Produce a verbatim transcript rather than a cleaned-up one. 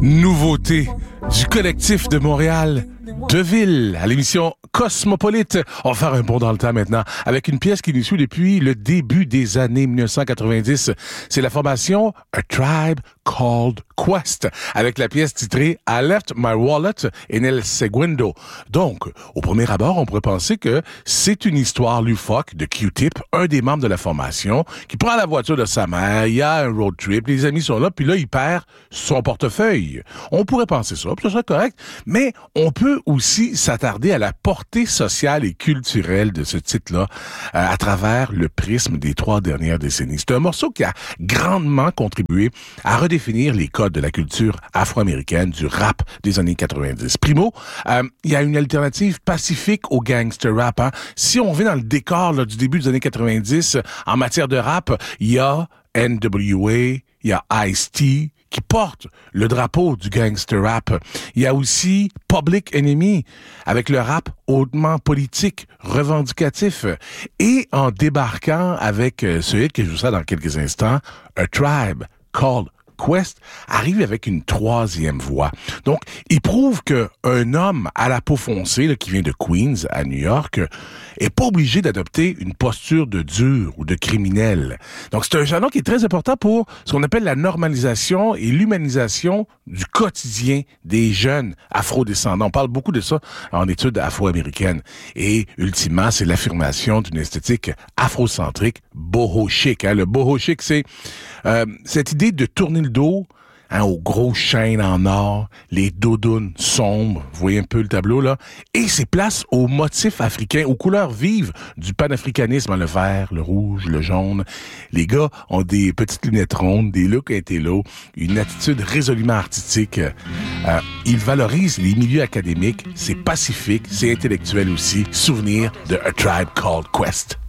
Nouveauté du collectif de Montréal, Deville, à l'émission Cosmopolite. On va faire un bond dans le temps maintenant avec une pièce qui nous suit depuis le début des années dix-neuf cent quatre-vingt-dix. C'est la formation A Tribe Called Quest avec la pièce titrée I Left My Wallet in El Segundo. Donc, au premier abord, on pourrait penser que c'est une histoire loufoque de Q-Tip, un des membres de la formation, qui prend la voiture de sa mère, il y a un road trip, les amis sont là, puis là, il perd son portefeuille. On pourrait penser ça, puis ça serait correct, mais on peut aussi s'attarder à la portée sociale et culturelle de ce titre-là euh, à travers le prisme des trois dernières décennies. C'est un morceau qui a grandement contribué à redéfinir les codes de la culture afro-américaine, du rap des années quatre-vingt-dix. Primo, euh, il y a une alternative pacifique au gangster rap. Hein. Si on vient dans le décor là, du début des années quatre-vingt-dix, en matière de rap, il y a N W A, il y a Ice-T, qui porte le drapeau du gangster rap. Il y a aussi Public Enemy, avec le rap hautement politique, revendicatif. Et en débarquant avec ce hit que je vous sais dans quelques instants, A Tribe Called Quest arrive avec une troisième voix. Donc, il prouve que un homme à la peau foncée, là, qui vient de Queens, à New York, est pas obligé d'adopter une posture de dur ou de criminel. Donc, c'est un jalon qui est très important pour ce qu'on appelle la normalisation et l'humanisation du quotidien des jeunes afro-descendants. On parle beaucoup de ça en études afro-américaines. Et, ultimement, c'est l'affirmation d'une esthétique afrocentrique boho chic. Hein. Le boho chic, c'est euh, cette idée de tourner le dos hein, aux grosses chaînes en or, les doudounes sombres, vous voyez un peu le tableau là, et c'est place aux motifs africains, aux couleurs vives du panafricanisme, le vert, le rouge, le jaune. Les gars ont des petites lunettes rondes, des looks intello, une attitude résolument artistique. Euh, ils valorisent les milieux académiques, c'est pacifique, c'est intellectuel aussi. Souvenir de A Tribe Called Quest.